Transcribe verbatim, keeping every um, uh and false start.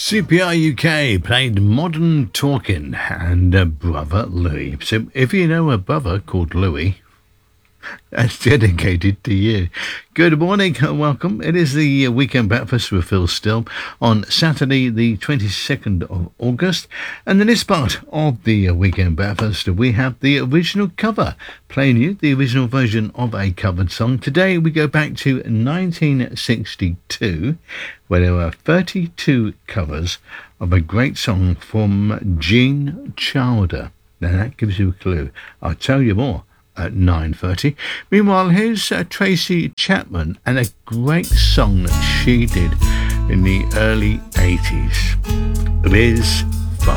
C P R U K played Modern Talking and uh, Brother Louis. So if you know a brother called Louis, that's dedicated to you. Good morning and welcome. It is the Weekend Breakfast with Phil Still on Saturday the twenty-second of August. And in this part of the Weekend Breakfast, we have the original cover, playing you the original version of a covered song. Today we go back to nineteen sixty-two, where there were thirty-two covers of a great song from Gene Childer. Now that gives you a clue. I'll tell you more at nine thirty. Meanwhile, here's uh, Tracy Chapman and a great song that she did in the early eighties. It is